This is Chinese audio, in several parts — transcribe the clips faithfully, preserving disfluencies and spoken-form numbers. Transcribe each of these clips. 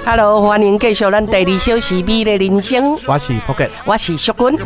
Hello， 欢迎继续咱第二小时美的人生。 我是 Pocket， 我是淑君。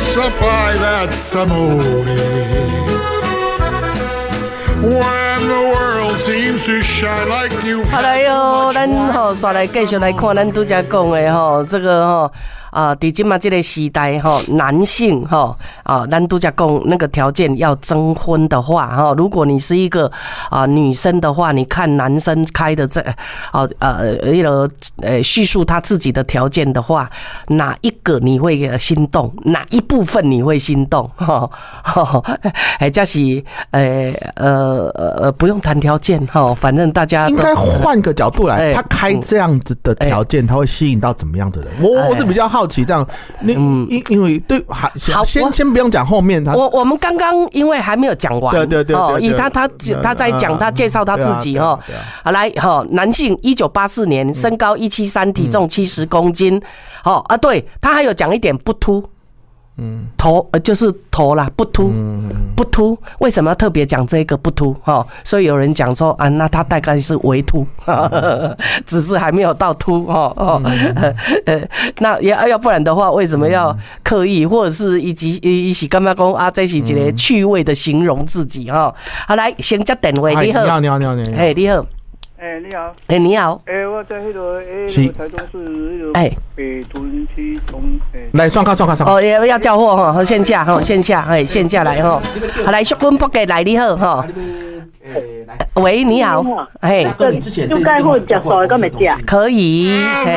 好来哟，咱吼刷来继续来看咱拄则讲的吼，这个吼。啊，伫即嘛这个时代哈，男性哈啊，咱都在讲那个条件要征婚的话哈，如果你是一个啊女生的话，你看男生开的这啊呃一个呃叙述他自己的条件的话，哪一个你会心动？哪一部分你会心动？哈，哎，这是呃呃呃不用谈条件哈，反正大家应该换个角度来，他开这样子的条件，他会吸引到怎么样的人？我我是比较好。好奇这样，你因因为对，好，先先不用讲后面他。我我们刚刚因为还没有讲完， 对对对对， 以他他他在讲他介绍他自己哈，好来哈，男性，一九八四年，身高一七三，体重七十公斤，哦啊，对他还有讲一点不秃。嗯，头呃就是头啦，不秃，不秃。为什么要特别讲这个不秃？哈，所以有人讲说啊，那他大概是微秃，只是还没有到秃哈。哦，呃，那要要不然的话，为什么要刻意，或者是以及一起干嘛讲啊？这是一个趣味的形容自己哈。好，来先接电话，你好， 你好，你好，你好，你好， 哎，你好。 哎，你好。 哎，你好。 哎，我在那个哎，台中市那个哎北屯区中哎。 来，双卡双卡双卡。 哦，要要交货哈，和线下哈，线下哎，线下来哈。好，来，淑君不给来，你好哈。喂，你好。哎， 就介好食素的，敢会食？ 可以。